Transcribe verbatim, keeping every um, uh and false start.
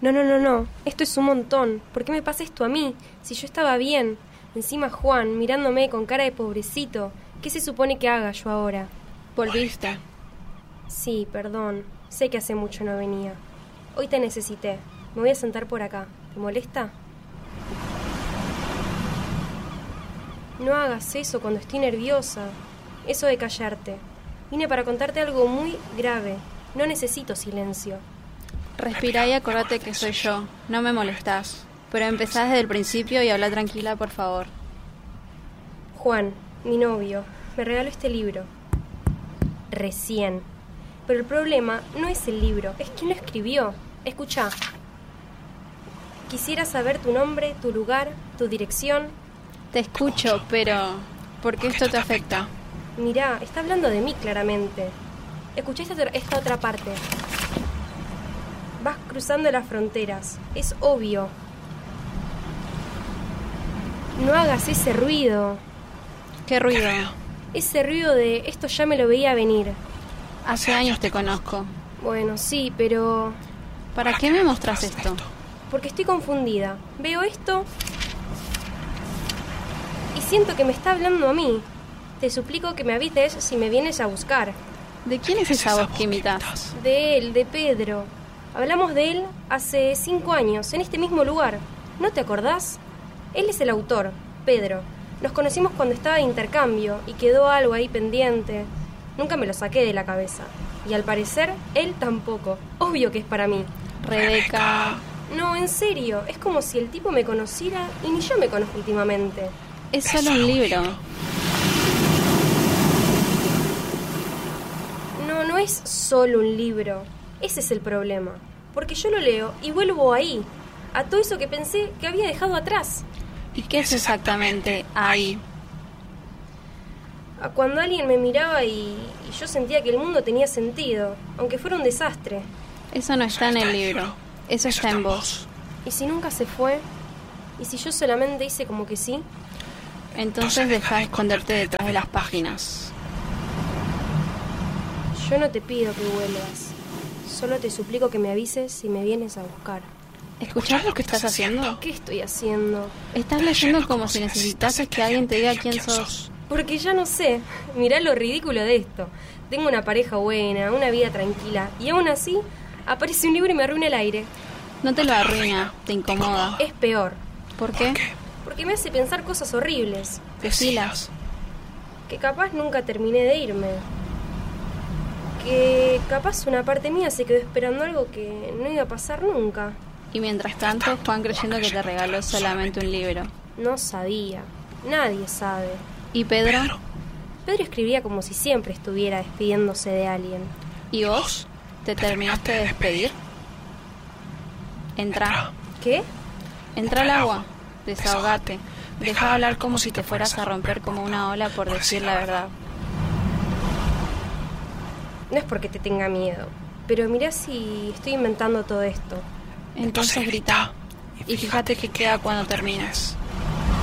No, no, no, no. Esto es un montón. ¿Por qué me pasa esto a mí? Si yo estaba bien. Encima Juan, mirándome con cara de pobrecito. ¿Qué se supone que haga yo ahora? ¿Volviste? Sí, perdón. Sé que hace mucho no venía. Hoy te necesité. Me voy a sentar por acá. ¿Te molesta? No hagas eso cuando estoy nerviosa. Eso de callarte. Vine para contarte algo muy grave. No necesito silencio. Respira y acordate que soy yo. No me molestás. Pero empezá desde el principio y habla tranquila, por favor. Juan, mi novio, me regaló este libro. Recién. Pero el problema no es el libro, es quién lo escribió. Escuchá. Quisiera saber tu nombre, tu lugar, tu dirección. Te escucho, pero ¿por qué esto te afecta? Mirá, está hablando de mí claramente. Escuchá esta, esta otra parte. Vas cruzando las fronteras. Es obvio. No hagas ese ruido. ¿Qué ruido? Ese ruido de esto ya me lo veía venir. Hace años te conozco. Bueno, sí, pero... ¿Para qué me mostrás esto? Porque estoy confundida. Veo esto y siento que me está hablando a mí. Te suplico que me avises si me vienes a buscar. ¿De quién es esa voz que imitas? De él, de Pedro. Hablamos de él hace cinco años, en este mismo lugar. ¿No te acordás? Él es el autor, Pedro. Nos conocimos cuando estaba de intercambio y quedó algo ahí pendiente. Nunca me lo saqué de la cabeza. Y al parecer, él tampoco. Obvio que es para mí. Rebeca... No, en serio. Es como si el tipo me conociera y ni yo me conozco últimamente. Es solo un libro. No, no es solo un libro. Ese es el problema. Porque yo lo leo y vuelvo ahí. A todo eso que pensé que había dejado atrás. ¿Y qué es exactamente ahí? A cuando alguien me miraba y, y yo sentía que el mundo tenía sentido, aunque fuera un desastre. Eso no está en el libro. Eso está en vos. ¿Y si nunca se fue? ¿Y si yo solamente hice como que sí? Entonces deja de esconderte detrás de las páginas. Yo no te pido que vuelvas. Solo te suplico que me avises si me vienes a buscar. ¿Escuchás lo que estás haciendo? ¿Qué estoy haciendo? Estás leyendo como si necesitases que alguien te diga quién sos. Porque ya no sé. Mirá lo ridículo de esto. Tengo una pareja buena, una vida tranquila, y aún así aparece un libro y me arruina el aire. No te lo arruina, te incomoda. Es peor. ¿Por qué? Porque me hace pensar cosas horribles. Decilas. Que capaz nunca terminé de irme. Que capaz una parte mía se quedó esperando algo que no iba a pasar nunca. Y mientras tanto, Juan creyendo que te regaló solamente un libro. No sabía. Nadie sabe. ¿Y Pedro? Pedro escribía como si siempre estuviera despidiéndose de alguien. ¿Y vos? ¿Te terminaste de despedir? Entra. ¿Qué? Entra al agua. Desahogate. Deja de hablar como si te fueras a romper como una ola por decir la verdad. No es porque te tenga miedo, pero mirá si estoy inventando todo esto. Entonces grita. Y fíjate qué queda cuando termines.